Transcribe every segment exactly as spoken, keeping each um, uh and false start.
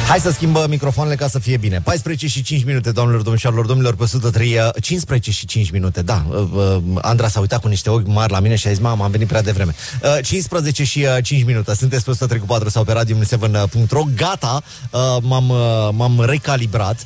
Hai să schimbă microfoanele ca să fie bine. paisprezece și cinci minute, doamnelor, domnișoarelor, domnilor, pe o sută trei, cincisprezece și cinci minute, da. Andra s-a uitat cu niște ochi mari la mine și a zis, mama, am venit prea devreme. cincisprezece și cinci minute, sunteți pe o sută trei cu patru sau pe radio seven punct ro. Gata, m-am, m-am recalibrat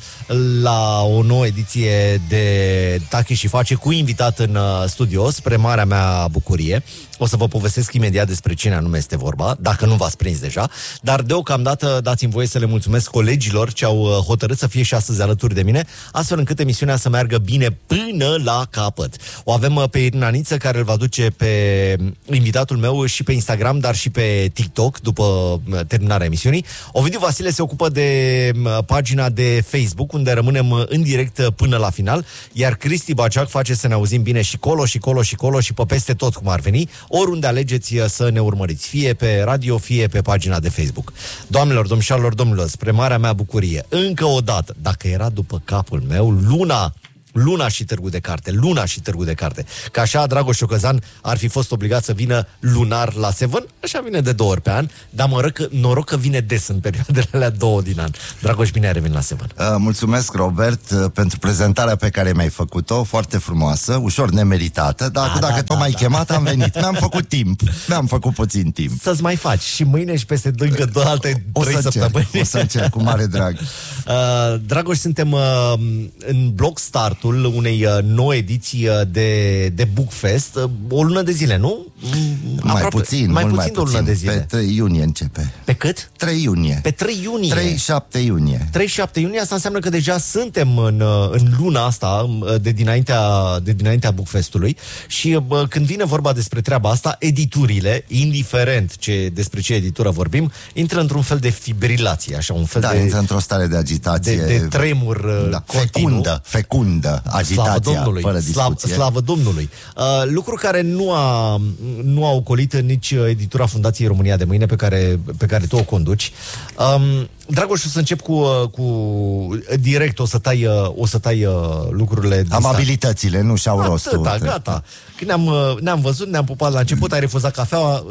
la o nouă ediție de Tachi și Face cu invitat în studio, spre marea mea bucurie. O să vă povestesc imediat despre cine anume este vorba, dacă nu v-ați prins deja, dar deocamdată dați-mi voie să le mulțumesc colegilor ce au hotărât să fie și astăzi alături de mine, astfel încât emisiunea să meargă bine până la capăt. O avem pe Irina Niță, care îl va duce pe invitatul meu și pe Instagram, dar și pe TikTok după terminarea emisiunii. Ovidiu Vasile se ocupă de pagina de Facebook, unde rămânem în direct până la final, iar Cristi Baciac face să ne auzim bine și colo, și colo, și colo, și pe peste tot, cum ar veni, oriunde alegeți să ne urmăriți, fie pe radio, fie pe pagina de Facebook. Doamnelor, domnișoarelor, domnilor, spre marea mea bucurie, încă o dată, dacă era după capul meu, Luna, Luna și Târgu de Carte, Luna și Târgu de Carte. Că așa Dragoș Ciocăzan ar fi fost obligat să vină lunar la Seven, așa vine de două ori pe an, dar mă rog, noroc că vine des în perioadele alea două din an. Dragoș, bine ai revenit la Seven. Uh, mulțumesc, Robert, uh, pentru prezentarea pe care mi-ai făcut-o, foarte frumoasă, ușor nemeritată, dar da, dacă da, tot da, m-ai da. chemat, am venit. Mi-am făcut timp, mi-am făcut puțin timp. Să-ți mai faci și mâine și peste încă două alte o trei să săptămâni. Încerc, o să încerc, cu mare drag. Uh, Dragoș, suntem uh, în bloc startul unei uh, nouă ediții de, de Bookfest, uh, o lună de zile, nu? Mai Aproape, puțin, mai mult puțin mai de o lună puțin. de zile. Pe trei iunie începe. Pe cât? trei iunie. Pe trei iunie. trei șapte iunie. trei șapte iunie, asta înseamnă că deja suntem în, în luna asta de dinaintea, de dinaintea Bookfestului și bă, când vine vorba despre treaba asta, editurile, indiferent ce, despre ce editură vorbim, intră într-un fel de fibrilație, așa, un fel da, de... intră într-o stare de agitație. De, de tremur da, continuu. Fecundă, fecundă, agitația, Slavă Domnului, fără slav, discuție. slavă Domnului. Uh, lucru care nu a, nu a ocolit nici editura Fundației România de Mâine, pe care, pe care tu o conduci. Um, Dragoș, o să încep cu, cu direct, o să tai, o să tai lucrurile. Amabilitățile, nu și-au rostul. Da, gata. Când ne-am, ne-am văzut, ne-am pupat la început, ai refuzat cafeaua,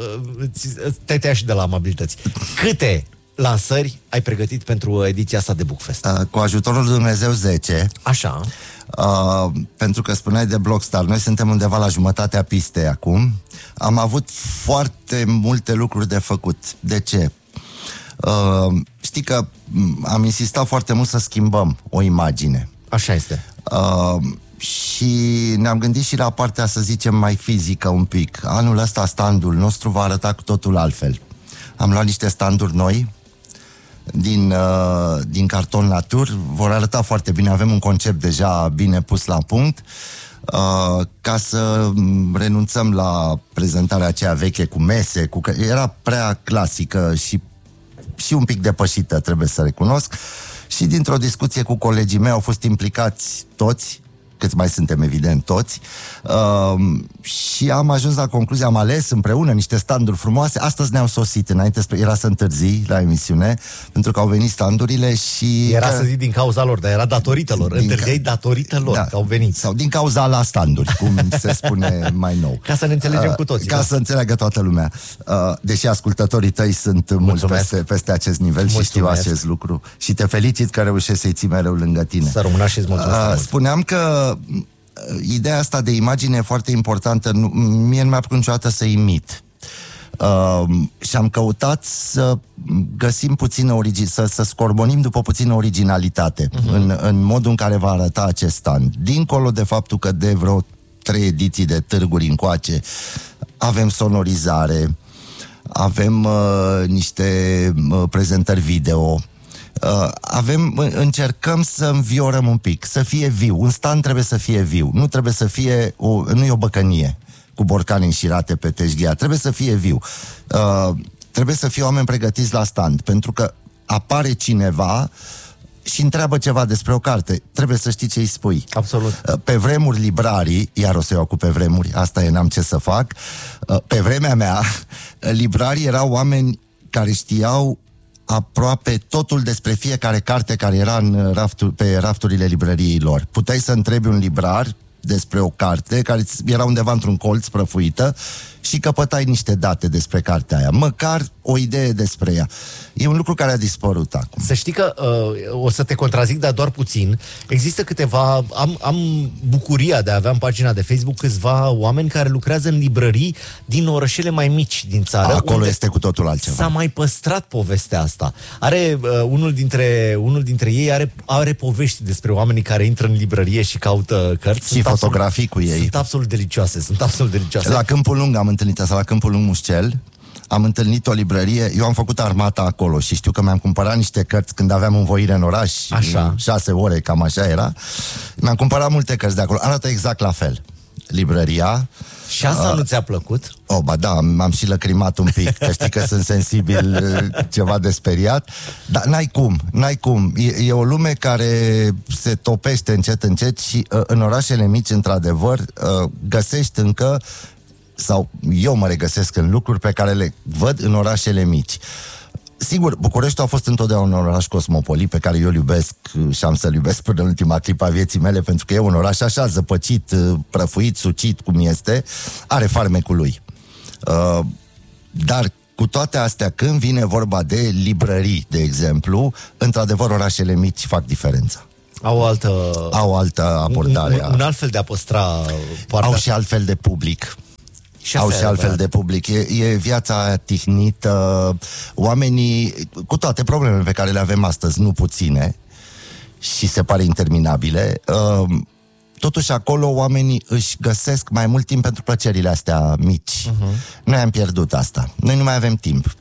te tăia și de la amabilități. Câte lansări ai pregătit pentru ediția asta de Bookfest? Uh, cu ajutorul lui Dumnezeu zece. Așa. Uh, pentru că spuneai de Blockstar, noi suntem undeva la jumătatea pistei acum. Am avut foarte multe lucruri de făcut. De ce? Uh, știi că am insistat foarte mult să schimbăm o imagine. Așa este. Uh, și ne-am gândit și la partea, să zicem, mai fizică un pic. Anul ăsta standul nostru va arăta cu totul altfel. Am luat niște standuri noi din, uh, din carton natur, vor arăta foarte bine, avem un concept deja bine pus la punct, uh, ca să renunțăm la prezentarea aceea veche cu mese, cu că era prea clasică și, și un pic depășită, trebuie să recunosc. Și dintr-o discuție cu colegii mei au fost implicați toți, câți mai suntem, evident, toți, uh, și am ajuns la concluzie, am ales împreună niște standuri frumoase. Astăzi ne-au sosit, înainte era să întârzi la emisiune, pentru că au venit standurile și... Era că... să zic din cauza lor, dar era datorită lor. Întârziai ca... datorită lor, da, că au venit. Sau din cauza la standuri, cum se spune mai nou. Ca să ne înțelegem uh, cu toții. Ca da? să înțeleagă toată lumea. Uh, deși ascultătorii tăi sunt mult peste, peste acest nivel. Mulțumesc. Și știu acest lucru. Și te felicit că reușești să-i ții mereu lângă tine. Să rămână și îți mulțumesc. Uh, spuneam că ideea asta de imagine e foarte importantă. Nu, mie nu mi-a plăcut niciodată să imit. Uh, și am căutat să găsim puțină origi- să, să scorbonim după puțină originalitate uh-huh. în, în modul în care va arăta acest stand. Dincolo de faptul că de vreo trei ediții de târguri încoace avem sonorizare, avem uh, niște uh, prezentări video, Uh, avem, încercăm să înviorăm un pic, să fie viu. Un stand trebuie să fie viu, nu trebuie să fie o, nu e o băcănie cu borcane înșirate pe teșghea, trebuie să fie viu. Uh, trebuie să fie oameni pregătiți la stand, pentru că apare cineva și întreabă ceva despre o carte, trebuie să știi ce îi spui. Absolut. Uh, pe vremuri librarii, iar o să iau cu pe vremuri, asta e, n-am ce să fac, uh, pe vremea mea librarii erau oameni care știau aproape totul despre fiecare carte care era în raftul, pe rafturile librăriei lor. Puteai să întrebi un librar despre o carte care era undeva într-un colț prăfuită și căpătai niște date despre cartea aia, măcar o idee despre ea. E un lucru care a dispărut acum. Să știi că uh, o să te contrazic, dar doar puțin. Există câteva... Am, am bucuria de a avea în pagina de Facebook câțiva oameni care lucrează în librării din orășele mai mici din țară. Acolo este cu totul altceva. S-a mai păstrat povestea asta. Are uh, unul dintre unul dintre ei are are povești despre oamenii care intră în librărie și caută cărți. Și sunt fotografii absolut, cu ei. Sunt absolut delicioase, sunt absolut delicioase. La Câmpul Lung am întâlnit asta, la Câmpul Lung Mușcel. Am întâlnit o librărie, eu am făcut armata acolo și știu că mi-am cumpărat niște cărți când aveam învoire în oraș, așa. șase ore, cam așa era. Mi-am cumpărat multe cărți de acolo, arată exact la fel librăria. Și asta uh, nu ți-a plăcut? Oh, ba da, m-am și lăcrimat un pic, că știi că sunt sensibil, ceva de speriat. Dar n-ai cum, n-ai cum. E, e o lume care se topește încet, încet și uh, în orașele mici, într-adevăr, uh, găsești încă, sau eu mă regăsesc în lucruri pe care le văd în orașele mici. Sigur, Bucureștiul a fost întotdeauna un oraș cosmopolit pe care eu îl iubesc și am să-l iubesc până în ultima clipă a vieții mele, pentru că e un oraș așa zăpăcit, prăfuit, sucit cum este, are farmecul lui. Uh, dar cu toate astea, când vine vorba de librării, de exemplu, într-adevăr orașele mici fac diferența. Au o altă... Au o altă abordare. Un, un, un alt fel de a păstra partea. Au și altfel de public. Și au și altfel de public. E, e viața tihnită, oamenii, cu toate problemele pe care le avem astăzi, nu puține, și se pare interminabile, uh, totuși acolo oamenii își găsesc mai mult timp pentru plăcerile astea mici. Uh-huh. Noi am pierdut asta. Noi nu mai avem timp.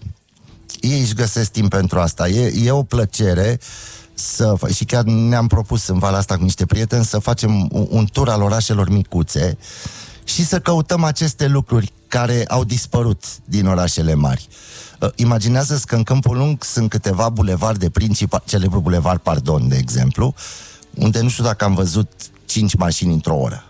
Ei își găsesc timp pentru asta. E, e o plăcere să, și chiar ne-am propus în vara asta cu niște prieteni să facem un, un tur al orașelor micuțe și să căutăm aceste lucruri care au dispărut din orașele mari. Uh, imaginează-ți că în Câmpul Lung sunt câteva bulevarde principale, celebru bulevard Pardon, de exemplu, unde nu știu dacă am văzut cinci mașini într-o oră.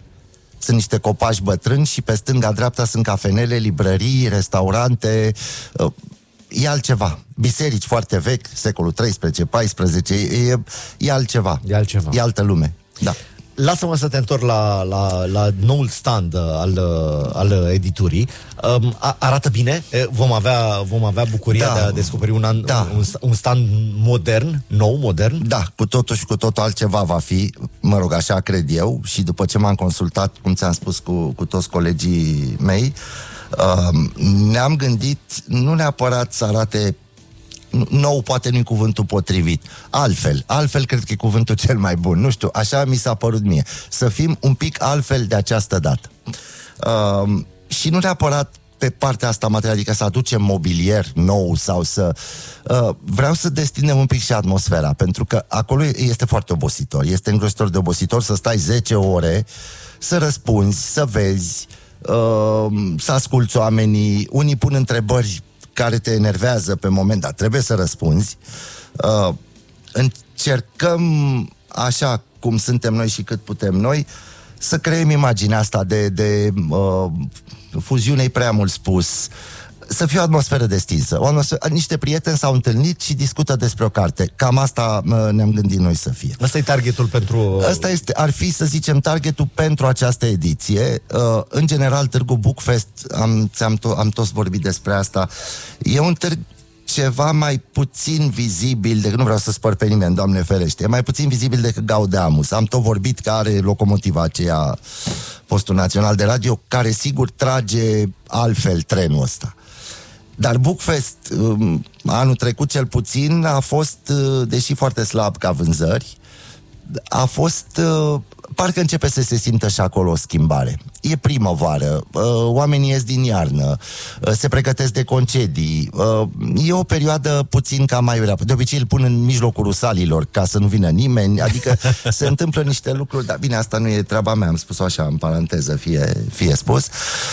Sunt niște copaci bătrâni și pe stânga-dreapta sunt cafenele, librării, restaurante, uh, e altceva. Biserici foarte vechi, secolul treisprezece paisprezece, e, e altceva. E altceva. E altă lume, da. Lasă-mă să te întorc la, la, la noul stand al, al editurii. Um, a, arată bine? Vom avea, vom avea bucuria da, de a descoperi un, an, da. un, un stand modern, nou, modern? Da, cu totul și cu totul altceva va fi, mă rog, așa cred eu, și după ce m-am consultat, cum ți-am spus, cu, cu toți colegii mei, um, ne-am gândit nu neapărat să arate nou, poate nu-i cuvântul potrivit. Altfel, altfel cred că e cuvântul cel mai bun. Nu știu, așa mi s-a părut mie. Să fim un pic altfel de această dată. Uh, și nu neapărat pe partea asta materială, adică să aducem mobilier nou sau să... Uh, vreau să destindem un pic și atmosfera, pentru că acolo este foarte obositor. Este îngrozitor de obositor să stai zece ore, să răspunzi, să vezi, uh, să asculți oamenii. Unii pun întrebări care te enervează pe moment, dar trebuie să răspunzi. Uh, încercăm, așa cum suntem noi și cât putem noi, să creăm imaginea asta de, de uh, fuziune, prea mult spus, să fie o atmosferă destinsă. O atmosferă, niște prieteni s-au întâlnit și discută despre o carte. Cam asta uh, ne-am gândit noi să fie. Asta e targetul pentru... Asta este, ar fi, să zicem, targetul pentru această ediție. Uh, în general, Târgu Bookfest, am, ți-am to- am toți vorbit despre asta, e un târg ceva mai puțin vizibil decât, nu vreau să spăr pe nimeni, Doamne ferește, e mai puțin vizibil decât Gaudeamus. Am tot vorbit că are locomotiva aceea, postul național de radio, care sigur trage altfel trenul ăsta. Dar Bookfest, anul trecut cel puțin, a fost, deși foarte slab ca vânzări, a fost, parcă începe să se simtă și acolo o schimbare. E primăvară, oamenii ies din iarnă, se pregătesc de concedii, e o perioadă puțin cam mai rea. De obicei îl pun în mijlocul rusalilor ca să nu vină nimeni, adică se întâmplă niște lucruri, dar bine, asta nu e treaba mea, am spus-o așa în paranteză, fie, fie spus.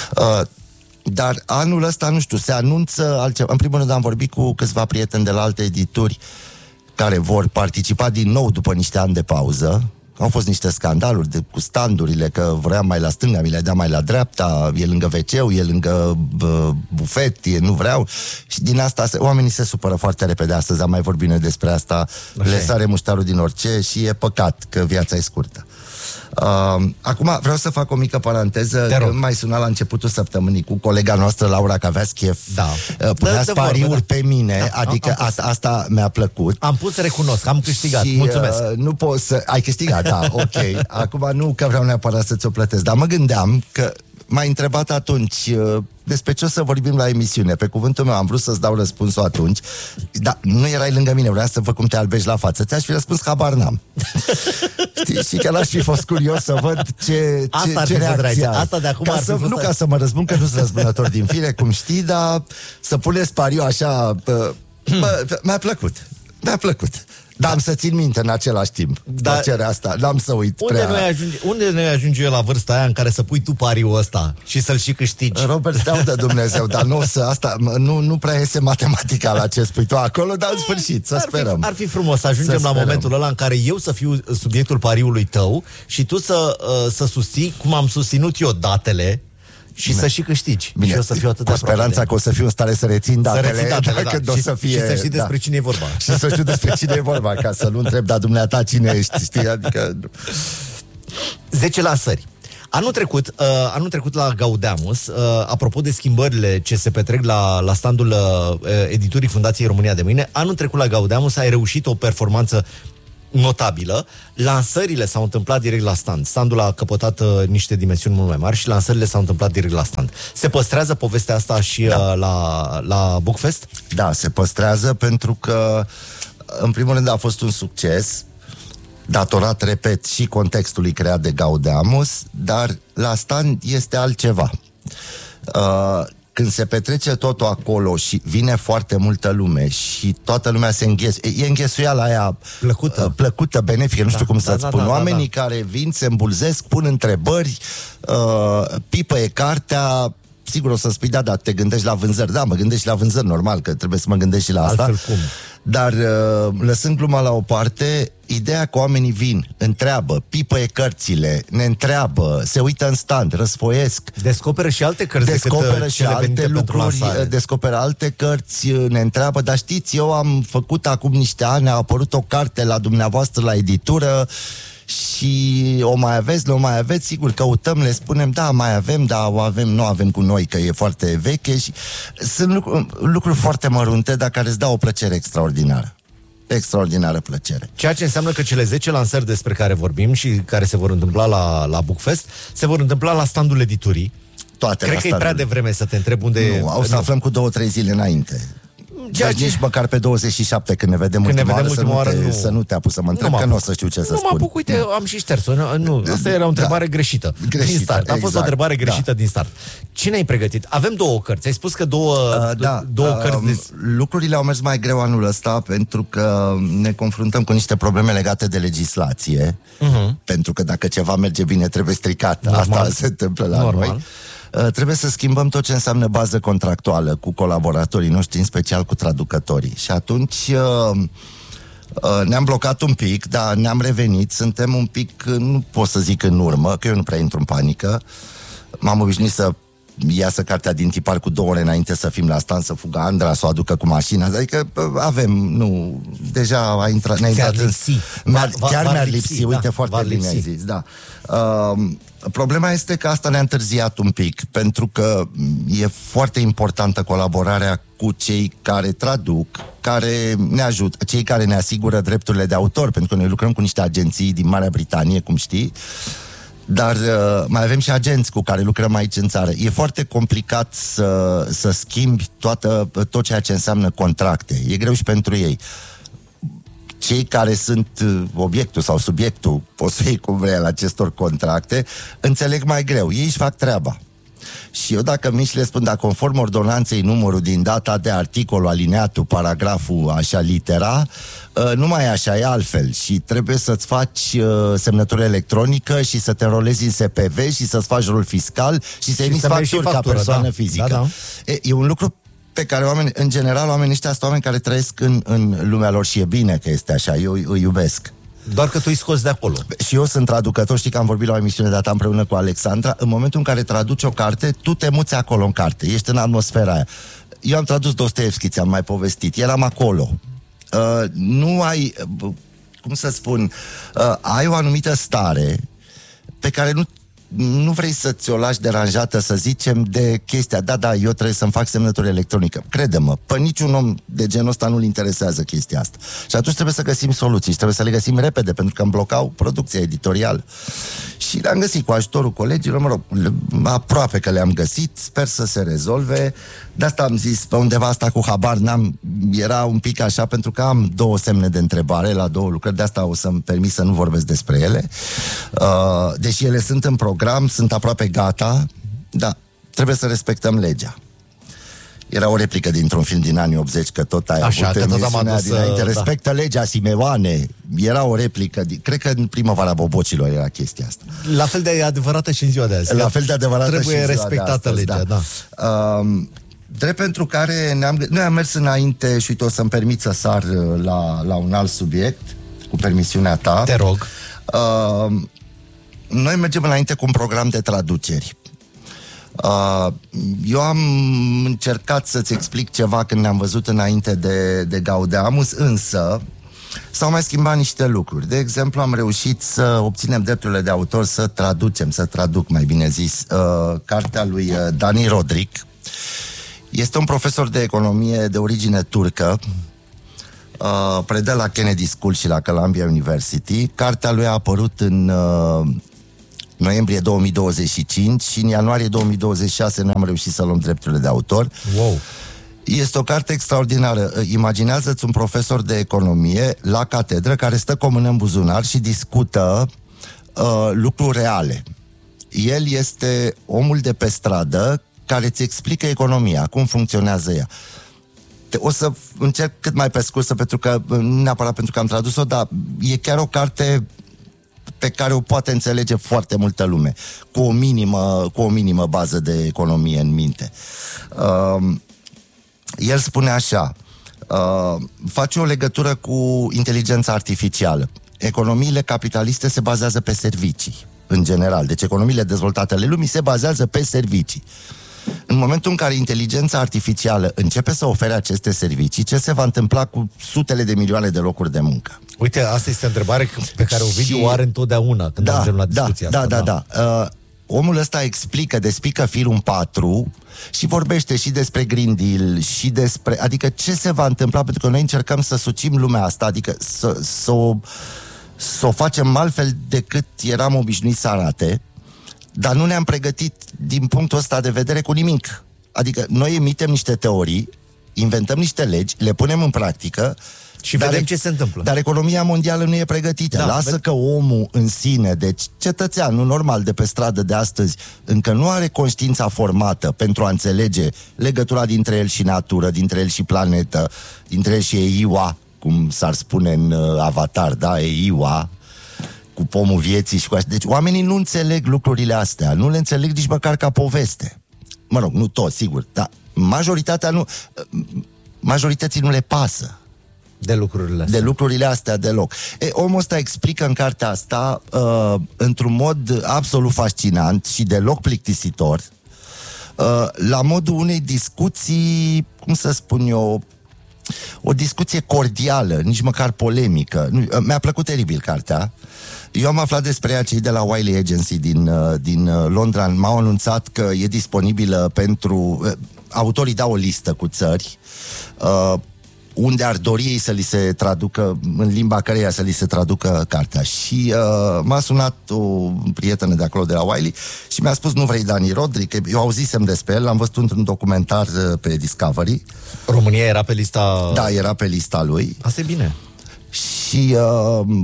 Dar anul ăsta, nu știu, se anunță altceva. În primul rând am vorbit cu câțiva prieteni de la alte edituri care vor participa din nou după niște ani de pauză. Au fost niște scandaluri de, cu standurile, că vrea mai la stânga, mi le dea mai la dreapta, e lângă ve ce-ul, e lângă bă, bufet, e, nu vreau. Și din asta oamenii se supără foarte repede. Astăzi am mai vorbit noi despre asta. Așa le sare muștarul din orice și e păcat că viața e scurtă. Uh, acum vreau să fac o mică paranteză. Mai suna la începutul săptămânii cu colega noastră Laura, că avea chef. Da. uh, Puneați pariuri da. pe mine, da, adică am, am asta, asta mi-a plăcut. Am pus, recunosc, am câștigat, și, mulțumesc. uh, Nu poți să... Ai câștigat, da, ok. Acum nu că vreau neapărat să ți-o plătesc, dar mă gândeam că m-ai întrebat atunci uh, despre ce o să vorbim la emisiune. Pe cuvântul meu am vrut să-ți dau răspunsul atunci, dar nu erai lângă mine, vreau să văd cum te albești la față. Ți-aș fi răspuns, habar n-am. Știi? Și chiar aș fi fost curios să văd ce, ce, ce reacție ai. Asta de acum ca să, nu ca să mă răzbun, că nu sunt răzbunător din fire, cum știi, dar să puneți pariu așa... Bă, bă, mi-a plăcut. Mi-a plăcut. Dar am să țin minte în același timp da. Plăcerea asta, n-am să uit unde prea. Noi ajunge, unde noi ajunge eu la vârsta aia în care să pui tu pariul ăsta și să-l și câștigi? Robert, steau de Dumnezeu, dar nu, să, asta, nu, nu prea iese matematica la ce spui tu acolo, dar în sfârșit, să ar sperăm. Fi, ar fi frumos să ajungem să la sperăm. Momentul ăla în care eu să fiu subiectul pariului tău și tu să, să susții, cum am susținut eu, datele. Și bine. Să și câștigi. Bine. Și eu să fiu atât cu speranța de... că o să fiu în stare să rețin datele, să rețin datele, da. Când și, o să fie, și să știi despre da. cine e vorba. Și să știu despre cine e vorba, ca să nu întreb, dar dumneata cine ești, știi? Adică... zece lansări. Anul trecut, uh, anul trecut la Gaudeamus, uh, apropo de schimbările ce se petrec la, la standul uh, editurii Fundației România de Mâine, anul trecut la Gaudeamus ai reușit o performanță notabilă. Lansările s-au întâmplat direct la stand. Standul a căpătat uh, niște dimensiuni mult mai mari și lansările s-au întâmplat direct la stand. Se păstrează povestea asta și da. uh, la, la Bookfest? Da, se păstrează pentru că, în primul rând, a fost un succes datorat, repet, și contextului creat de Gaudeamus, dar la stand este altceva. Uh, Când se petrece totul acolo și vine foarte multă lume și toată lumea se înghesuie, e înghesuiala aia plăcută, uh, plăcută benefică, nu da, știu cum da, să-ți da, spun. da, da, Oamenii da. care vin, se îmbulzesc, pun întrebări, uh, pipăie cartea, sigur o să spui, da, dar te gândești la vânzări. Da, mă gândești la vânzări, normal, că trebuie să mă gândesc și la asta. Altfel cum? Dar, uh, lăsând gluma la o parte, ideea că oamenii vin, întreabă, pipăie cărțile, ne întreabă, se uită în stand, răsfoiesc, descoperă și alte cărți, descoperă și alte lucruri, descoperă alte cărți, ne întreabă, dar știți, eu am făcut acum niște ani, a apărut o carte la dumneavoastră la editură și o mai aveți, nu o mai aveți, sigur, căutăm, le spunem, da, mai avem, da, o avem, nu avem cu noi, că e foarte veche și sunt lucruri, lucruri foarte mărunte, dar care îți dau o plăcere extraordinară. Extraordinară plăcere. Ceea ce înseamnă că cele zece lansări despre care vorbim și care se vor întâmpla la, la Bookfest se vor întâmpla la standul editurii. Toate. Cred că e prea devreme să te întreb unde... Nu, au să aflăm cu două, trei zile înainte. Ceea ce... Nici măcar pe douăzeci și șapte, când ne vedem când ultima ne vedem oară, ultima să, nu oară te, nu... să nu te apuci să mă întreb, nu că nu o să știu ce să nu spun. Nu mă apuc, uite, am și șters-o. Nu, asta era o întrebare da. greșită. greșită. Din start. A fost exact. o întrebare greșită da. din start. Cine ai pregătit? Avem două cărți. Ai spus că două, uh, da. două uh, cărți... De... Lucrurile au mers mai greu anul ăsta pentru că ne confruntăm cu niște probleme legate de legislație. Uh-huh. Pentru că dacă ceva merge bine, trebuie stricat. Normal. Asta se întâmplă la Normal. noi. Uh, trebuie să schimbăm tot ce înseamnă bază contractuală cu colaboratorii noștri, în special cu traducătorii. Și atunci uh, uh, ne-am blocat un pic, dar ne-am revenit. Suntem un pic, uh, nu pot să zic în urmă, că eu nu prea intru în panică. M-am obișnuit să iasă cartea din tipar cu două ore înainte să fim la stand, să fugă Andra, să o aducă cu mașina. Adică uh, avem, nu, deja a intrat, ne-a intrat în... Va, chiar va, mi-ar lipsi, lipsi, uite, da, foarte bine ai zis, da. Uh, Problema este că asta ne-a întârziat un pic, pentru că e foarte importantă colaborarea cu cei care traduc, care ne ajută, cei care ne asigură drepturile de autor, pentru că noi lucrăm cu niște agenții din Marea Britanie, cum știi, dar uh, mai avem și agenți cu care lucrăm aici în țară. E foarte complicat să, să schimbi toată, tot ceea ce înseamnă contracte. E greu și pentru ei. Cei care sunt obiectul sau subiectul, poți să iei cum vrei, la acestor contracte, înțeleg mai greu. Ei își fac treaba. Și eu dacă mi le spun, dacă conform ordonanței numărul din data de articol, alineatul, paragraful, așa, litera, nu mai e așa, e altfel. Și trebuie să-ți faci semnătură electronică și să te înrolezi în S P V și să-ți faci rolul fiscal și să emiți facturi ca persoană da. fizică. Da, da. E, e un lucru pe care oameni, în general, oamenii ăștia sunt oameni care trăiesc în, în lumea lor și e bine că este așa, eu îi iubesc. Doar că tu îi scoți de acolo. Și eu sunt traducător, știi că am vorbit la o emisiune dată împreună cu Alexandra. În momentul în care traduci o carte, tu te muți acolo în carte, ești în atmosfera aia. Eu am tradus Dostoevski, ți-am mai povestit, eram acolo. Uh, nu ai, uh, cum să spun, uh, ai o anumită stare pe care nu nu vrei să ți-o lași deranjată, să zicem, de chestia, da, da, eu trebuie să-mi fac semnătură electronică. Crede-mă, pe niciun om de genul ăsta nu-l interesează chestia asta. Și atunci trebuie să găsim soluții și trebuie să le găsim repede, pentru că îmi blocau producția editorială. Și le-am găsit cu ajutorul colegilor, mă rog, aproape că le-am găsit, sper să se rezolve. De asta am zis, pe undeva asta cu habar n-am, era un pic așa, pentru că am două semne de întrebare la două lucrări, de asta o să-mi permis să nu vorbesc despre ele. Uh, deși ele sunt în program, sunt aproape gata, dar trebuie să respectăm legea. Era o replică dintr-un film din anii optzeci, că tot ai Așa, avut că tot am adus, dinainte. da. Respectă legea, Simeoane. Era o replică, cred că în primăvara bobocilor era chestia asta. La fel de adevărată și în ziua de azi. La fel de adevărată trebuie și în ziua respectată de astăzi, legea, da. da. Um, drept pentru care ne-am, noi am mers înainte și uite, o să-mi permit să sar la, la un alt subiect, cu permisiunea ta. Te rog. Uh, noi mergem înainte cu un program de traduceri. Uh, eu am încercat să-ți explic ceva când ne-am văzut înainte de, de Gaudeamus, însă s-au mai schimbat niște lucruri. De exemplu, am reușit să obținem drepturile de autor, să traducem, să traduc, mai bine zis, uh, cartea lui Dani Rodrik. Este un profesor de economie de origine turcă, uh, predă la Kennedy School și la Columbia University. Cartea lui a apărut în uh, noiembrie două mii douăzeci și cinci și în ianuarie două mii douăzeci și șase noi am reușit să luăm drepturile de autor. Wow! Este o carte extraordinară. Imaginează-ți un profesor de economie la catedră care stă cu o mână în buzunar și discută uh, lucruri reale. El este omul de pe stradă care îți explică economia, cum funcționează ea. O să încerc cât mai pe scurt, pentru că, nu neapărat pentru că am tradus-o, dar e chiar o carte pe care o poate înțelege foarte multă lume, cu o minimă, cu o minimă bază de economie în minte. Uh, el spune așa, uh, face o legătură cu inteligența artificială. Economiile capitaliste se bazează pe servicii, în general. Deci economiile dezvoltate ale lumii se bazează pe servicii. În momentul în care inteligența artificială începe să ofere aceste servicii, ce se va întâmpla cu sutele de milioane de locuri de muncă? Uite, asta este o întrebare pe care Ovidiu și... o are întotdeauna când da, ajungem la discuția da, asta. Da, da, da. Uh, omul ăsta explică, despică firul patru și vorbește și despre Green Deal și despre... Adică ce se va întâmpla, pentru că noi încercăm să sucim lumea asta, adică să, să, o, să o facem altfel decât eram obișnuiți să arate, dar nu ne-am pregătit din punctul ăsta de vedere cu nimic. Adică noi emitem niște teorii, inventăm niște legi, le punem în practică și vedem dar, ce se întâmplă. Dar economia mondială nu e pregătită. Da, Lasă ved- că omul în sine, deci cetățeanul normal de pe stradă de astăzi, încă nu are conștiința formată pentru a înțelege legătura dintre el și natură, dintre el și planetă, dintre el și Eiwa, cum s-ar spune în uh, Avatar, da, Eiwa, cu pomul vieții și cu așa. Deci oamenii nu înțeleg lucrurile astea, nu le înțeleg nici măcar ca poveste. Mă rog, nu toți, sigur, dar majoritatea nu, majorității nu le pasă de lucrurile astea. De lucrurile astea deloc. E, omul ăsta explică în cartea asta uh, într-un mod absolut fascinant și deloc plictisitor, uh, la modul unei discuții, cum să spun eu, o discuție cordială, nici măcar polemică. Mi-a plăcut teribil cartea. Eu am aflat despre ea, cei de la Wiley Agency din, din Londra m-au anunțat că e disponibilă pentru... Autorii dau o listă cu țări uh, unde ar dori ei să li se traducă, în limba căreia să li se traducă cartea. Și uh, m-a sunat o prietenă de acolo, de la Wiley, și mi-a spus, nu vrei Dani Rodrik? Eu auzisem despre el, l-am văzut într-un documentar uh, pe Discovery. România era pe lista... Da, era pe lista lui. Asta e bine. Și... Uh,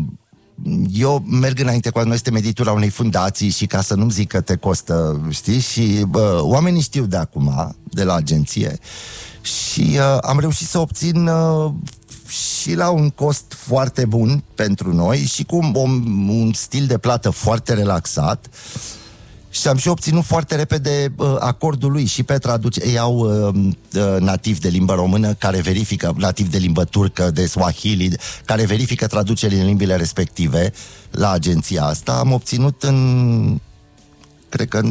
eu merg înainte cu noi, suntem editura unei fundații și ca să nu-mi zic că te costă, știi, și bă, oamenii știu de acum, de la agenție, și uh, am reușit să obțin uh, și la un cost foarte bun pentru noi și cu un, un stil de plată foarte relaxat Și am și obținut foarte repede uh, acordul lui și pe traducere. Ei au uh, uh, nativ de limbă română care verifică, nativ de limbă turcă, de Swahili, care verifică traducerile în limbile respective la agenția asta. Am obținut în, cred că în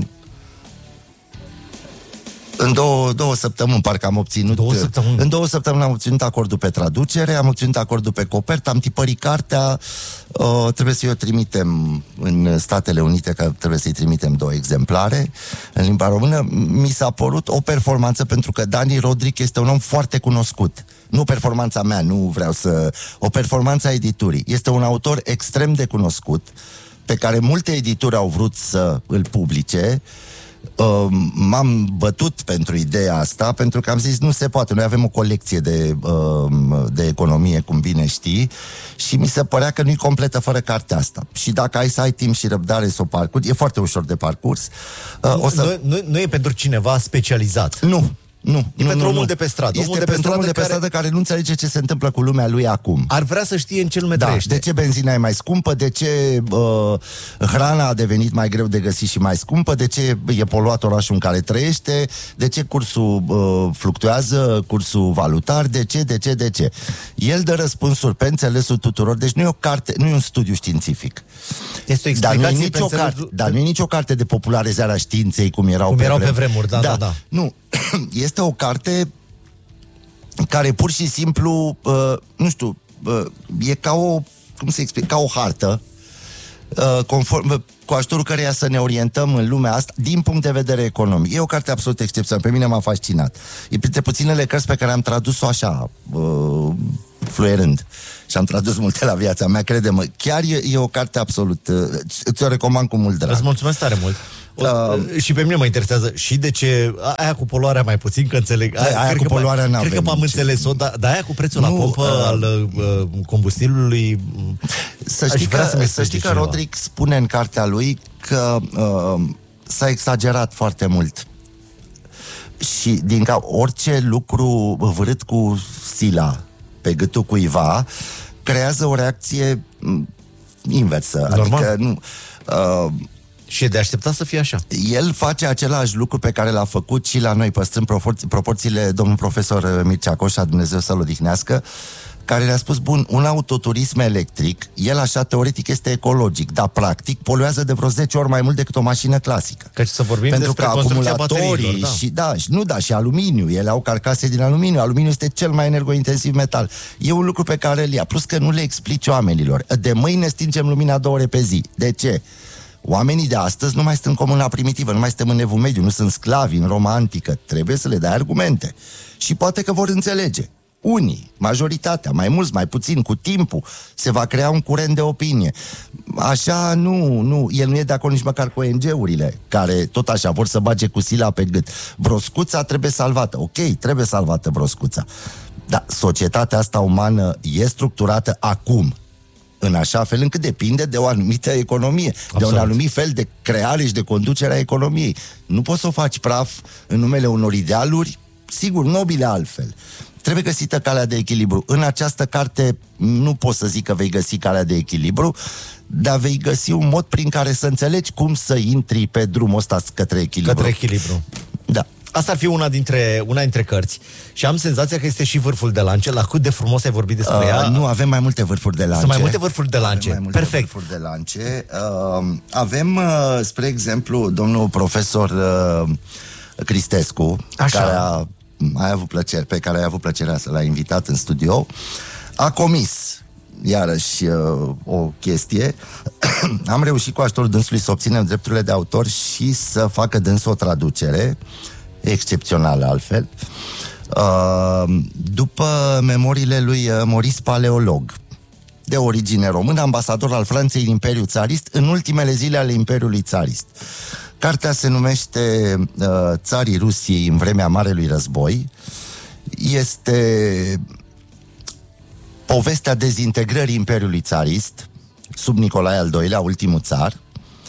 În două, două săptămâni, parcă am obținut... Două săptămâni? În două săptămâni am obținut acordul pe traducere, am obținut acordul pe copertă, am tipărit cartea, uh, trebuie să-i o trimitem în Statele Unite, că trebuie să-i trimitem două exemplare în limba română. Mi s-a părut o performanță, pentru că Dani Rodrik este un om foarte cunoscut. Nu performanța mea, nu vreau să... O performanță a editurii. Este un autor extrem de cunoscut, pe care multe edituri au vrut să îl publice. Uh, m-am bătut pentru ideea asta, pentru că am zis nu se poate, noi avem o colecție de, uh, de economie, cum bine știi, și mi se părea că nu-i completă fără cartea asta. Și dacă ai să ai timp și răbdare să o parcurgi, e foarte ușor de parcurs. Uh, nu, o să... nu, nu, nu e pentru cineva specializat. Nu. Nu, e nu, pentru nu, omul nu. de pe stradă. Este omul de pe pentru stradă omul de pe care... stradă care nu înțelege ce se întâmplă cu lumea lui acum. Ar vrea să știe în ce lume da, trăiește. De ce benzina e mai scumpă, de ce uh, hrana a devenit mai greu de găsit și mai scumpă, de ce e poluat orașul în care trăiește, de ce cursul uh, fluctuează, cursul valutar, de ce, de ce, de ce. El dă răspunsuri pe înțelesul tuturor, deci nu e o carte, nu e un studiu științific. Este o dar nu e explicație nicio pe carte, înțeles... dar nu e nicio carte de popularizare a științei cum erau, cum pe, erau vrem. pe vremuri. Da, da, da, da. Nu, este o carte care pur și simplu, uh, nu știu, uh, e ca o, cum să explic, ca o hartă, uh, conform, cu ajutorul căreia să ne orientăm în lumea asta din punct de vedere economic. E o carte absolut excepțională, pe mine m-a fascinat. E printre puținele cărți pe care am tradus-o așa, uh, fluierând. Și am tradus multe la viața mea, crede-mă. Chiar e, e o carte absolut, uh, ți-o recomand cu mult drag. Îți mulțumesc tare mult. O, uh, și pe mine mă interesează și de ce aia cu poluarea mai puțin, că înțeleg. Aia, aia cu poluarea n-avem. Cred că am înțeles-o, dar, dar aia cu prețul nu, la pompă uh, al uh, combustibilului. Să știi că, să să știi că Rodrik spune în cartea lui că uh, s-a exagerat foarte mult. Și din ca orice lucru vârât cu sila pe gâtul cuiva creează o reacție inversă. Normal. Adică nu... Uh, Și e de așteptat să fie așa. El face același lucru pe care l-a făcut și la noi, păstrând proporții, proporțiile, domnul profesor Mircea Coșa, Dumnezeu să-l odihnească, care le-a spus, bun, un autoturism electric, el așa teoretic este ecologic, dar practic poluează de vreo zece ori mai mult decât o mașină clasică. Căci să vorbim pentru despre că acumulatorii da. și da, și nu da, și aluminiu, ele au carcase din aluminiu, aluminiu este cel mai energointensiv metal. E un lucru pe care îl ia, plus că nu le explici oamenilor. De mâine stingem lumina două ore pe zi. De ce? Oamenii de astăzi nu mai sunt în comuna primitivă, nu mai suntem în evul mediu, nu sunt sclavi în Roma antică. Trebuie să le dai argumente. Și poate că vor înțelege. Unii, majoritatea, mai mulți, mai puțin, cu timpul, se va crea un curent de opinie. Așa, nu, nu, el nu e de acord nici măcar cu O N G-urile, care tot așa vor să bage cu sila pe gât. Broscuța trebuie salvată. Ok, trebuie salvată broscuța. Dar societatea asta umană e structurată acum în așa fel încât depinde de o anumită economie, Absolut. de un anumit fel de creare și de conducere a economiei. Nu poți să o faci praf în numele unor idealuri, sigur, nobile altfel. Trebuie găsită calea de echilibru. În această carte nu pot să zic că vei găsi calea de echilibru, dar vei găsi un mod prin care să înțelegi cum să intri pe drumul ăsta către echilibru. Către echilibru. Da. Asta ar fi una dintre, una dintre cărți. Și am senzația că este și vârful de lance. La cât de frumos ai vorbit despre uh, ea. Nu, avem mai multe vârfuri de lance. Sunt mai multe vârfuri de lance. Avem mai multe Perfect. vârfuri de lance. Uh, avem, uh, spre exemplu, domnul profesor uh, Cristescu, Așa. care a, a avut plăcere, pe care a avut plăcerea să l-a invitat în studio, a comis iarăși uh, o chestie. Am reușit cu ajutorul dânsului să obținem drepturile de autor și să facă dânsul o traducere excepțională altfel, uh, după memoriile lui Maurice Paleolog, de origine română, ambasador al Franței în Imperiul Țarist, în ultimele zile ale Imperiului Țarist. Cartea se numește uh, Țarii Rusiei în vremea Marelui Război. Este povestea dezintegrării Imperiului Țarist sub Nicolae al doilea, ultimul țar.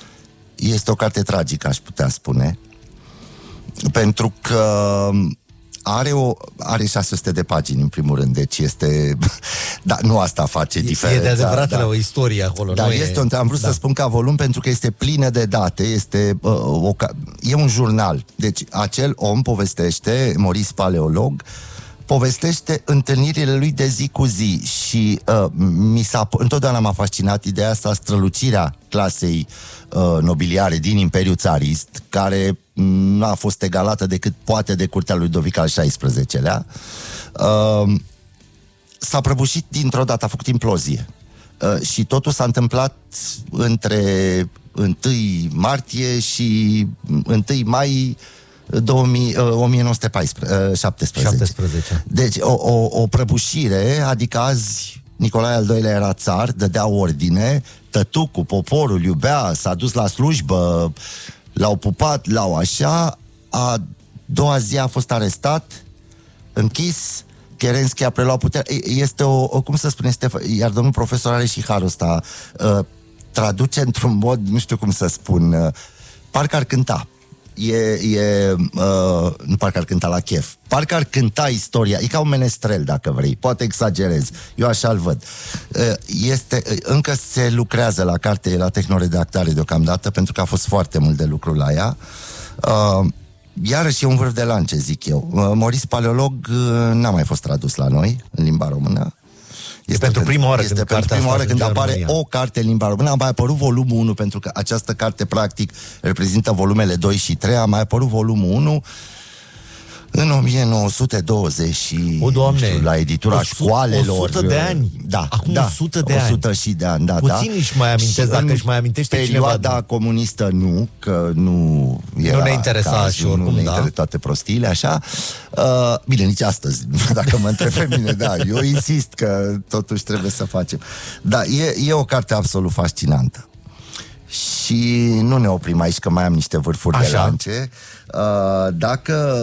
Este o carte tragică, aș putea spune, pentru că Are, o, are șase sute de pagini, în primul rând, deci este... Da, nu asta face diferența. E de adevărat da. O istorie acolo. Dar nu este, e... am vrut da. să spun ca volum pentru că este plină de date, este uh, o, e un jurnal. Deci acel om povestește, Maurice Paleolog, povestește întâlnirile lui de zi cu zi și uh, mi s-a, întotdeauna m-a fascinat ideea asta, strălucirea clasei uh, nobiliare din Imperiul Țarist, care nu a fost egalată decât poate de curtea lui Ludovic al șaisprezecelea. Uh, s-a prăbușit dintr-o dată, a făcut implozie. Uh, și totul s-a întâmplat între întâi martie și întâi mai două mii, o mie nouă sute șaptesprezece. șaptesprezece. Deci o, o, o prăbușire, adică azi Nicolae al doilea era țar, dădea ordine, tătucul, poporul iubea, s-a dus la slujbă, l-au pupat, l-au așa, a doua zi a fost arestat, închis, Kerenski a preluat puterea. Este o, o cum să spune, Stefan, iar domnul profesor are și harul ăsta, uh, traduce într-un mod, nu știu cum să spun, uh, parcă ar cânta. E, e uh, nu parcă ar cânta la chef, parcă ar cânta istoria, e ca un menestrel dacă vrei, poate exagerez, eu așa-l văd. Uh, este, uh, încă se lucrează la carte, la tehnoredactare deocamdată, pentru că a fost foarte mult de lucru la ea. Uh, iarăși e un vârf de lance, zic eu. uh, Maurice Paleolog uh, n-a mai fost tradus la noi în limba română. Este pentru prima oară este când, pentru prima oară când apare România. O carte în limba română. A mai apărut volumul unu, pentru că această carte practic reprezintă volumele doi și trei. A mai apărut volumul unu în o mie nouă sute douăzeci și o, Doamne, știu, la editura o sută, școalelor. o sută de ani. Da, acum da, o sută de ani. o sută și de ani, da, puțin da. își mai amintesc, dacă își mai amintește perioada cineva. Perioada comunistă nu, că nu era nu ne interesa cazul, și oricum, nu ne da. interesa toate prostiile, așa. Uh, bine, nici astăzi, dacă mă întreb pe mine, da, eu insist că totuși trebuie să facem. Da, e, e o carte absolut fascinantă. Și nu ne oprim aici, că mai am niște vârfuri așa de lance. Uh, dacă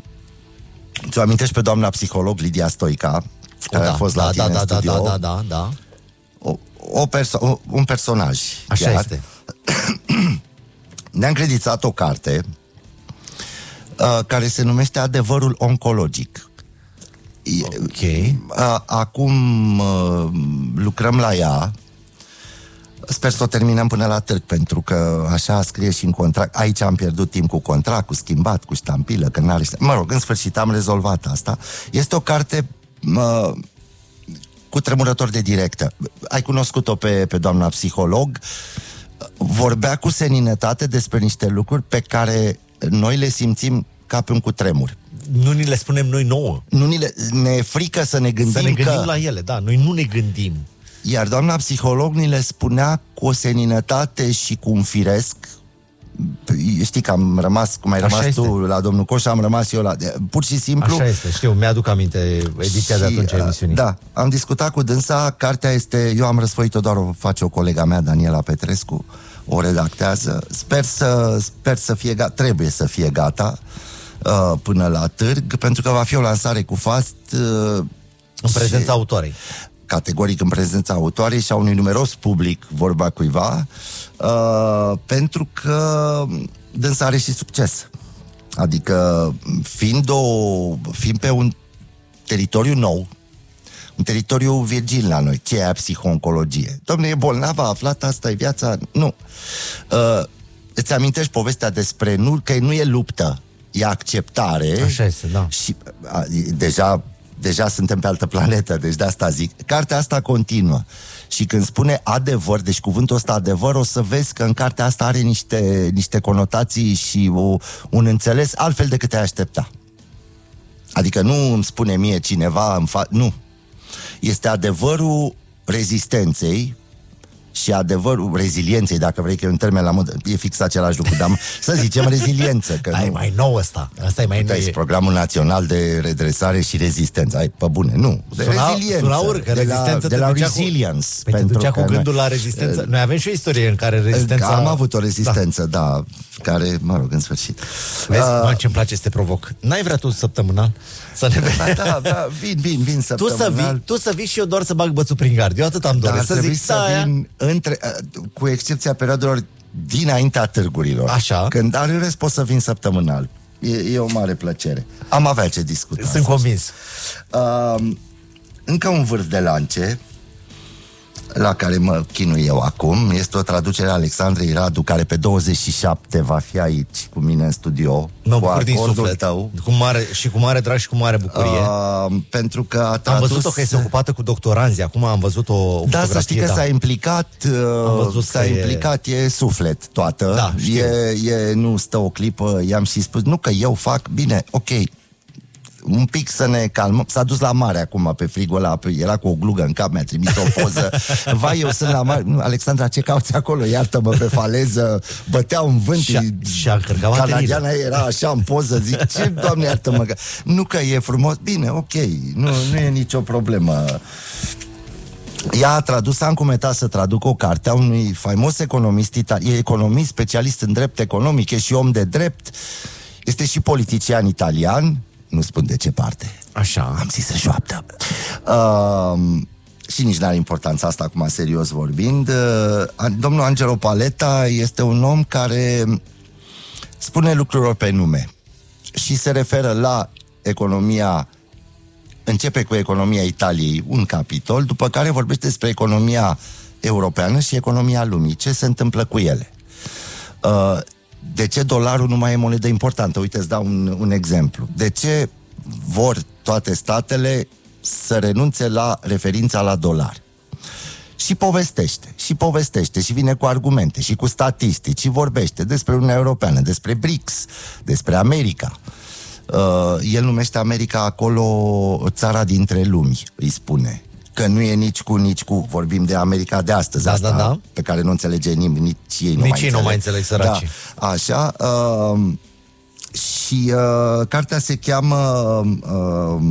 ți-o amintești pe doamna psiholog Lidia Stoica, care da, a fost da, la tine da, în da, studio, da, da, da, da. O, o perso- un personaj. Așa chiar. este. Ne-a încredițat o carte uh, care se numește Adevărul oncologic. Ok. Uh, acum uh, lucrăm la ea. Sper să o terminăm până la târg, pentru că așa scrie și în contract. Aici am pierdut timp cu contract, cu schimbat, cu ștampilă, că n-are... Mă rog, în sfârșit am rezolvat asta. Este o carte uh, cu tremurător de directă. Ai cunoscut-o pe, pe doamna psiholog. Vorbea cu seninătate despre niște lucruri pe care noi le simțim ca pe un cutremur. Nu ni le spunem noi nouă. Nu ni le, ne e frică să ne gândim, să ne gândim că... la ele, da. Noi nu ne gândim. Iar doamna psiholog ni le spunea cu o seninătate și cu un firesc. Știi că am rămas, cum ai Așa rămas este. tu la domnul Coș, am rămas eu la... Pur și simplu... Așa este, știu, mi-aduc aminte ediția și, de atunci a emisiunii. Da, am discutat cu dânsa, cartea este... Eu am răsfoit-o, doar o face o colega mea, Daniela Petrescu, o redactează. Sper să, sper să fie gata, trebuie să fie gata uh, până la târg, pentru că va fi o lansare cu fast... Uh, în prezența autoarei. Categoric în prezența autoarei și a unui numeros public, vorba cuiva, uh, pentru că dânsa are și succes. Adică fiind, o, fiind pe un teritoriu nou, un teritoriu virgin la noi, ce e psiho-oncologie? Dom'le, e bolnavă, a aflat, asta e viața? Nu. Uh, îți amintești povestea despre nu, că nu e luptă, e acceptare. Așa este, da. Și a, deja Deja suntem pe altă planetă, deci de asta zic. Cartea asta continuă. Și când spune adevăr, deci cuvântul ăsta adevăr, o să vezi că în cartea asta are niște, niște conotații și o, un înțeles altfel decât te-ai aștepta. Adică nu îmi spune mie cineva în fa- nu. Este adevărul rezistenței și adevărul rezilienței, dacă vrei, că e un termen la modă, e fix același lucru, dar să zicem reziliență. Că ai nu... mai nou ăsta. Asta e mai nou. Este Programul Național de Redresare și Rezistență. Ai, pe bune, nu. De suna, reziliență. Suna urcă, de la, de la resilience. Cu, păi te ducea cu gândul noi, la rezistență. Noi avem și o istorie în care rezistența... Am avut o rezistență, da, da care, mă rog, în sfârșit. Vezi, uh, mă, ce-mi place să te provoc. N-ai vrea tu săptămânal? Să ne vedem. Da, da, vin, vin, vin săptămânal. Tu să vii, tu să vii și eu doar să bag bățul prin gard. Eu atât am dorit. Dar să trebuie zic, să da, vin între, cu excepția perioadelor dinaintea târgurilor. Așa. Când, dar în rest pot să vin săptămânal. E, e o mare plăcere. Am avea ce discuta. Sunt convins. Uh, încă un vârf de lance la care mă chinui eu acum este o traducere a Alexandrei Radu, care pe douăzeci și șapte va fi aici cu mine în studio. Mă bucur din suflet. Tău. Cu mare, și cu mare drag și cu mare bucurie. Uh, pentru că a tradus... Am văzut-o că este ocupată cu doctoranzi. Acum am văzut o, o da, fotografie. să știi că da. s-a implicat, uh, s-a implicat, e... e suflet toată. Da, e, e, nu stă o clipă, i-am și spus, nu că eu fac, bine, ok, un pic să ne calmăm. S-a dus la mare acum pe frigul ăla, era cu o glugă în cap, mi-a trimis o poză. Vai, eu sunt la mare. Alexandra, ce cauți acolo? Iartă-mă, pe faleză, bătea un vânt. Și-a, și-a încărcat canadiana era așa în poză, zic, ce, Doamne, iartă-mă. Că... Nu că e frumos, bine, ok, nu, nu e nicio problemă. Ea a tradus, am cumetat să traduc o carte a unui faimos economist italian, e economist, specialist în drept economic, e și om de drept, este și politician italian. Nu spun de ce parte. Așa. Am zis să șoaptă. Uh, și nici n-are importanța asta, acum serios vorbind. Uh, domnul Angelo Paletta este un om care spune lucrurilor pe nume și se referă la economia, începe cu economia Italiei, un capitol, după care vorbește despre economia europeană și economia lumii. Ce se întâmplă cu ele? Uh, De ce dolarul nu mai e monedă importantă? Uite, îți dau un, un exemplu. De ce vor toate statele să renunțe la referința la dolar? Și povestește, și povestește, și vine cu argumente, și cu statistici, și vorbește despre Uniunea Europeană, despre B R I C S, despre America. Uh, el numește America acolo țara dintre lumi, îi spune. Că nu e nici cu, nici cu, vorbim de America de astăzi, da, asta, da, da. pe care nu înțelege nimeni, nici ei nu nici mai ei înțeleg. nu mai înțeleg, săraci. Da, așa. Uh, și uh, cartea se cheamă, uh,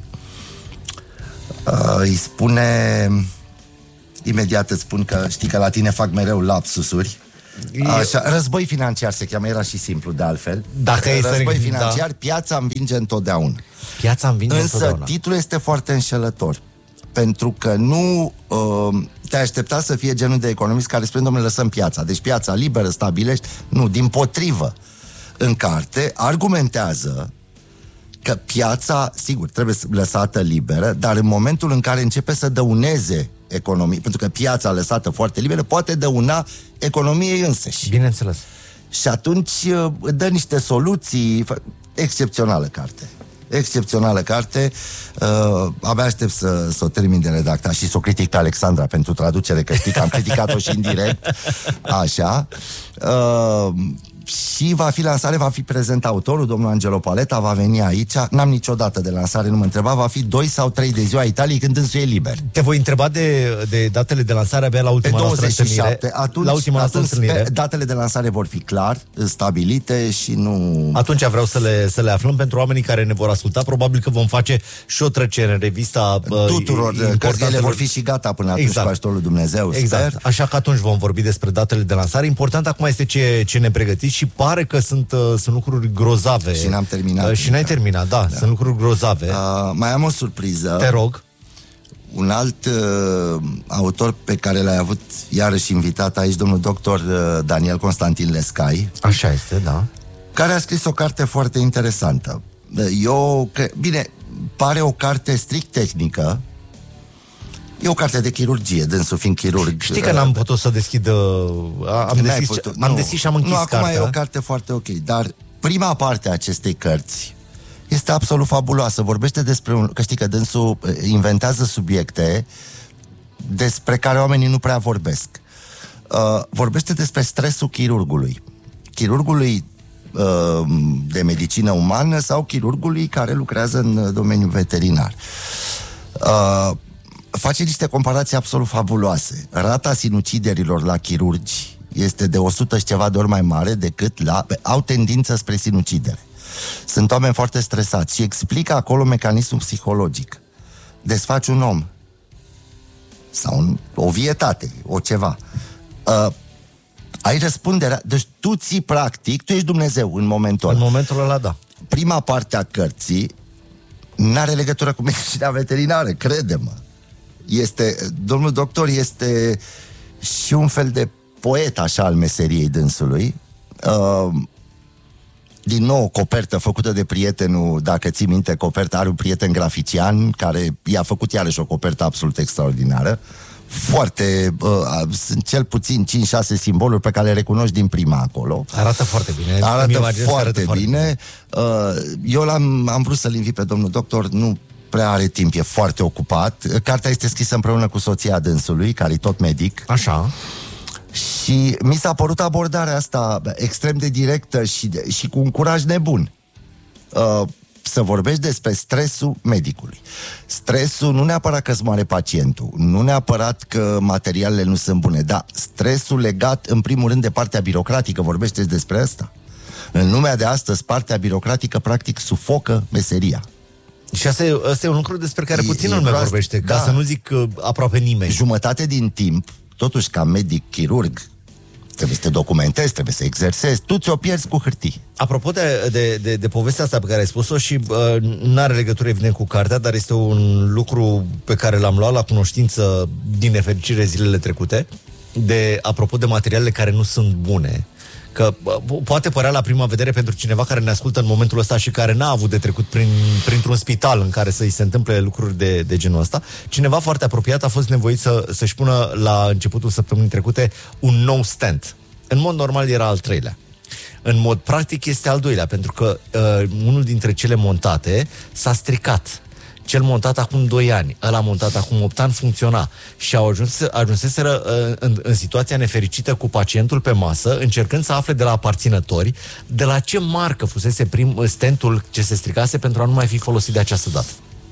uh, îi spune, imediat îți spun că știi că la tine fac mereu lapsusuri. Așa, război financiar se cheamă, era și simplu de altfel. Dacă e război să... financiar, da. Piața învinge întotdeauna. Piața învinge Însă întotdeauna. titlul este foarte înșelător. Pentru că nu uh, te-ai aștepta să fie genul de economist care spune, domnule, lăsăm piața. Deci piața liberă, stabilești. Nu, dimpotrivă. În carte argumentează că piața, sigur, trebuie lăsată liberă, dar în momentul în care începe să dăuneze economie, pentru că piața lăsată foarte liberă poate dăuna economiei însăși. Bineînțeles. Și atunci uh, dă niște soluții. Excepțională carte. Excepțională carte. uh, Abia aștept să, să o termin de redactat și să o critic pe Alexandra pentru traducere, că știi că am criticat-o și indirect. Așa. uh, Și va fi lansare, va fi prezent autorul, domnul Angelo Paletta, va veni aici. N-am niciodată de lansare, nu mă întreba. Va fi doi sau trei de ziua Italiei, când însuie e liber. Te voi întreba de, de datele de lansare abia la ultima noastră întâlnire. Atunci, la ultima noastră atunci întâlnire. datele de lansare vor fi clar stabilite și nu... Atunci vreau să le, să le aflăm pentru oamenii care ne vor asculta. Probabil că vom face și o trecere în revista tuturor, că ele vor fi și gata până atunci, exact. Cu ajutorul lui Dumnezeu, exact. Sper. Așa că atunci vom vorbi despre datele de lansare. Important acum este ce, ce ne pregătiți și pare că sunt, uh, sunt lucruri grozave. Și n-am terminat. Uh, și n-ai terminat, da, da. Sunt lucruri grozave. Uh, mai am o surpriză. Te rog. Un alt uh, autor pe care l-ai avut iarăși invitat aici, domnul doctor uh, Daniel Constantin Lescai. Așa este, da. Care a scris o carte foarte interesantă. Eu, că, bine, pare o carte strict tehnică. E o carte de chirurgie, dânsul fiind chirurg. Știi că n-am putut să deschid... Am deschis, putut, am nu, deschis și am închis nu, cartea. acum e o carte foarte ok, dar prima parte a acestei cărți este absolut fabuloasă. Vorbește despre un... Că știi că dânsul inventează subiecte despre care oamenii nu prea vorbesc. Uh, vorbește despre stresul chirurgului. Chirurgului uh, de medicină umană sau chirurgului care lucrează în domeniul veterinar. Uh, face niște comparații absolut fabuloase. Rata sinuciderilor la chirurgi este de o sută și ceva de ori mai mare decât la... Au tendință spre sinucidere. Sunt oameni foarte stresați și explică acolo mecanismul psihologic. Desfaci un om sau un, o vietate, o ceva. Uh, ai răspunderea, deci tu ții practic, tu ești Dumnezeu în momentul ăla. În momentul ăla, da. Prima parte a cărții n-are legătură cu medicina veterinară, crede-mă. Este, domnul doctor este și un fel de poet așa al meseriei dânsului. Uh, din nou o copertă făcută de prietenul, dacă ții minte, coperta are un prieten grafician care i-a făcut iarăși o copertă absolut extraordinară. Foarte, uh, sunt cel puțin cinci șase simboluri pe care le recunoști din prima acolo. Arată foarte bine. Arată foarte, arată foarte bine. Uh, eu l-am am vrut să-l invit pe domnul doctor, nu prea are timp, e foarte ocupat. Cartea este scrisă împreună cu soția dânsului, care e tot medic. Așa. Și mi s-a părut abordarea asta extrem de directă și, de, și cu un curaj nebun. Uh, să vorbești despre stresul medicului. Stresul nu neapărat că îți moare pacientul, nu neapărat că materialele nu sunt bune, dar stresul legat în primul rând de partea birocratică, vorbește despre asta. În lumea de astăzi, partea birocratică practic sufocă meseria. Și asta e, asta e un lucru despre care puțin lume vorbește, ca da. să nu zic uh, aproape nimeni. Jumătate din timp, totuși ca medic chirurg, trebuie să te documentezi, trebuie să exersezi, tu ți-o pierzi cu hârtii. Apropo de, de, de, de povestea asta pe care ai spus-o și uh, n-are legătură evident cu cartea, dar este un lucru pe care l-am luat la cunoștință din nefericire zilele trecute, de, apropo de materialele care nu sunt bune. Că uh, poate părea la prima vedere pentru cineva care ne ascultă în momentul ăsta și care n-a avut de trecut prin, printr-un spital în care să-i se întâmple lucruri de, de genul ăsta, cineva foarte apropiat a fost nevoit să, să-și pună la începutul săptămânii trecute un nou stent. În mod normal era al treilea. În mod practic este al doilea, pentru că uh, unul dintre cele montate s-a stricat. Cel montat acum doi ani, ăla montat acum opt ani funcționa și au ajuns, ajunseseră uh, în, în situația nefericită cu pacientul pe masă, încercând să afle de la aparținători de la ce marcă fusese prim stentul ce se stricase pentru a nu mai fi folosit de această dată.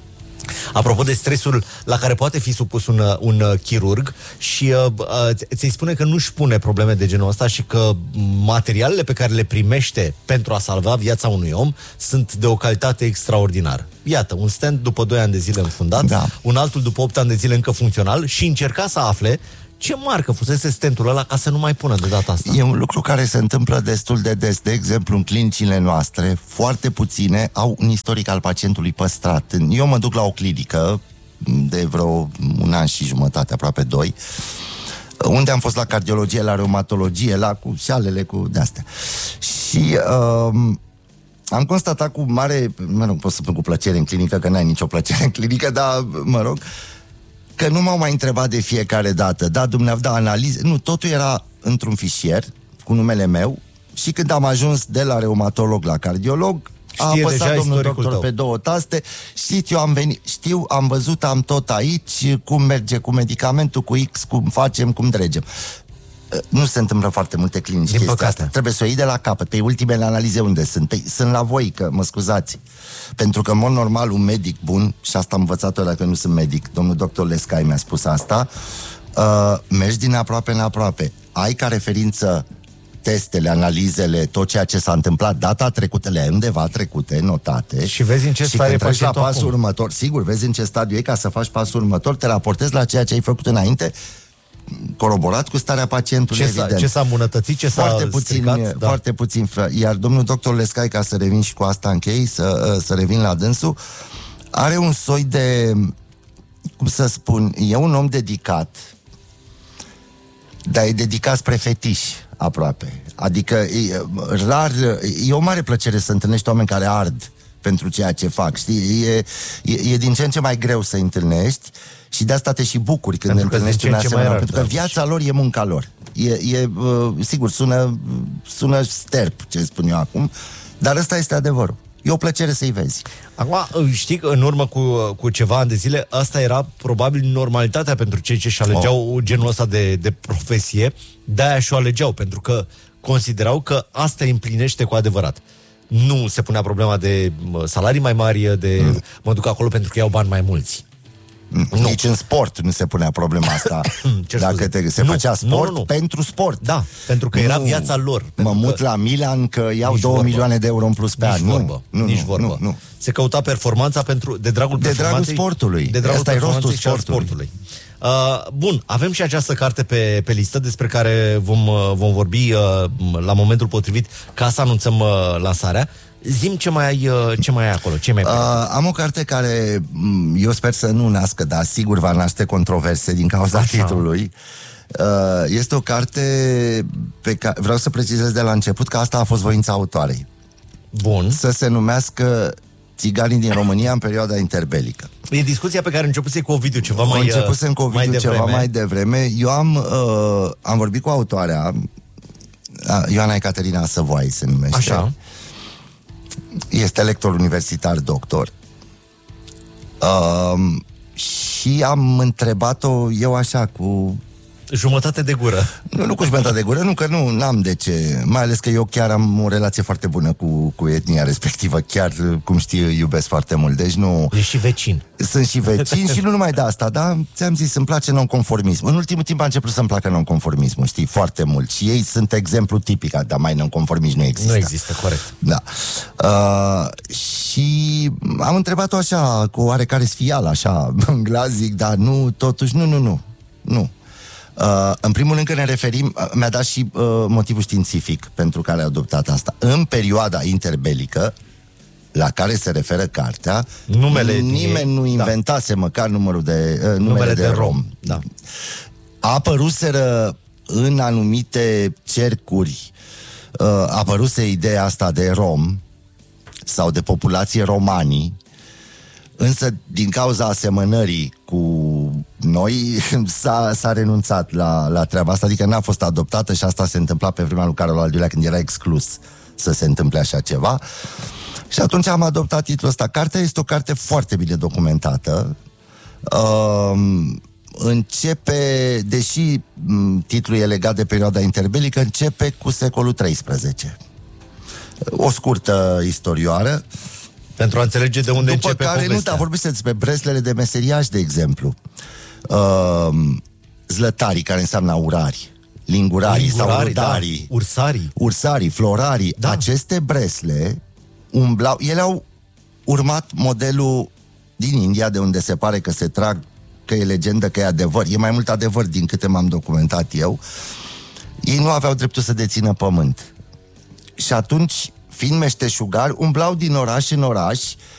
Apropo de stresul la care poate fi supus un, un chirurg și uh, ți-i spune că nu-și pune probleme de genul ăsta și că materialele pe care le primește pentru a salva viața unui om sunt de o calitate extraordinară. Iată, un stent după doi ani de zile înfundat, da. Un altul după opt ani de zile încă funcțional și încerca să afle ce marcă fusese stentul ăla ca să nu mai pună de data asta. E un lucru care se întâmplă destul de des. De exemplu, în clinicile noastre, foarte puține au un istoric al pacientului păstrat. Eu mă duc la o clinică de vreo un an și jumătate, aproape doi, unde am fost la cardiologie, la reumatologie, la cu șalele, cu de-astea. Și um, am constatat cu mare, mă rog, pot să spun cu plăcere în clinică, că n-ai nicio plăcere în clinică, dar, mă rog, că nu m-au mai întrebat de fiecare dată. Da, dumneavoastră, da, analize. Nu, totul era într-un fișier cu numele meu și când am ajuns de la reumatolog la cardiolog, a apăsat domnul doctor tău pe două taste. Știți, eu am venit, știu, am văzut, am tot aici, cum merge cu medicamentul, cu X, cum facem, cum dregem. Nu se întâmplă foarte multe clinici din chestia asta. Trebuie să o iei de la capăt. Pe ultimele analize unde sunt? Pe, sunt la voi, că mă scuzați. Pentru că, în mod normal, un medic bun, și asta am învățat-o dacă nu sunt medic, domnul doctor Lescai mi-a spus asta, uh, mergi din aproape în aproape. Ai ca referință testele, analizele, tot ceea ce s-a întâmplat data trecută, le ai undeva trecute, notate. Și vezi în ce stadiu e pacientul la pasul acum. următor. Sigur, vezi în ce stadiu e, ca să faci pasul următor, te raportezi la ceea ce ai făcut înainte, coroborat cu starea pacientului, ce evident. S-a, ce s-a îmbunătățit, ce foarte s-a puțin, stricat, da. Foarte puțin. Iar domnul doctor Lescai, ca să revin și cu asta închei, să, să revin la dânsul, are un soi de, cum să spun, e un om dedicat, dar e dedicat spre fetiși, aproape. Adică, e, rar, e o mare plăcere să întâlnești oameni care ard pentru ceea ce fac, știi? E, e, e din ce în ce mai greu să întâlnești și de asta te și bucuri când pentru întâlnești un asemenea, rar, pentru că da, viața lor e munca lor. E, e uh, sigur, sună, sună sterp ce spun eu acum, dar ăsta este adevărul. E o plăcere să-i vezi. Acum, știi că în urmă cu, cu ceva ani de zile, asta era probabil normalitatea pentru cei ce-și alegeau oh. genul ăsta de, de profesie, de-aia și-o alegeau, pentru că considerau că asta îi împlinește cu adevărat. Nu se punea problema de salarii mai mari, de mm. mă duc acolo pentru că iau bani mai mulți. Nu. Nici în sport nu se punea problema asta. Dacă te, se nu, făcea sport nu, nu. pentru sport. Da, pentru că nu, era viața lor. Mă mut că... la Milan că iau două milioane de euro în plus pe nici an. Vorbă, nu, nu, nici nu, vorbă. Nu, nu. Se căuta performanța pentru, de dragul de dragul sportului. De dragul Asta e rostul sportului. sportului. Uh, bun, avem și această carte pe, pe listă despre care vom, vom vorbi uh, la momentul potrivit ca să anunțăm uh, lansarea. Zi-mi ce mai ai, ce mai ai acolo, ce mai ai uh, Am o carte care eu sper să nu nască, dar sigur va naște controverse din cauza Așa. titlului. uh, Este o carte pe care vreau să precizez de la început că asta a fost voința autoarei. Bun. să se numească Țiganii din România în perioada interbelică. E discuția pe care a început cu Ovidiu ceva mai devreme. A început cu Ovidiu ceva mai devreme. Eu am, uh, am vorbit cu autoarea, Ioana Ecaterina Săvoai se numește. Așa. Este lector universitar, doctor. Uh, și am întrebat-o eu așa cu... Jumătate de gură. Nu, nu cu jumătate de gură, nu, că nu am de ce. Mai ales că eu chiar am o relație foarte bună cu, cu etnia respectivă. Chiar, cum știi, iubesc foarte mult. Deci nu... Ești și vecin. Sunt și vecin și nu numai de asta, dar ți-am zis, îmi place nonconformism. În ultimul timp a început să-mi placă nonconformismul, știi, foarte mult. Și ei sunt exemplu tipic, dar mai nonconformism nu există. Nu există, corect. Da. Uh, și am întrebat-o așa, cu oarecare sfială, așa, în glas, zic, dar nu, totuși, nu, nu, nu, nu. Uh, în primul rând că ne referim, uh, mi-a dat și uh, motivul științific pentru care a adoptat asta. În perioada interbelică, la care se referă cartea, numele nimeni ei, nu inventase da. măcar numărul de, uh, numele, numele de, de rom. rom. Da. A apăruseră în anumite cercuri, uh, a apăruse ideea asta de rom sau de populație romanii, însă din cauza asemănării cu noi s-a, s-a renunțat la, la treaba asta, adică n-a fost adoptată și asta se întâmpla pe vremea lui Carol al doilea, când era exclus să se întâmple așa ceva. Și atunci am adoptat titlul ăsta. Cartea este o carte foarte bine documentată. Uh, începe, deși titlul e legat de perioada interbelică, începe cu secolul treisprezece. O scurtă istorioară. Pentru a înțelege de unde După începe care, povestea. nu, dar vorbiți despre breslele de meseriaș, de exemplu. Uh, zlătarii, care înseamnă aurari. Lingurarii, Lingurarii sau rudarii. Da. Ursarii. Ursarii, florarii. Da. Aceste bresle umblau, ele au urmat modelul din India, de unde se pare că se trag, că e legendă, că e adevăr. E mai mult adevăr din câte m-am documentat eu. Ei nu aveau dreptul să dețină pământ. Și atunci, fiind meșteșugari, umblau din oraș în oraș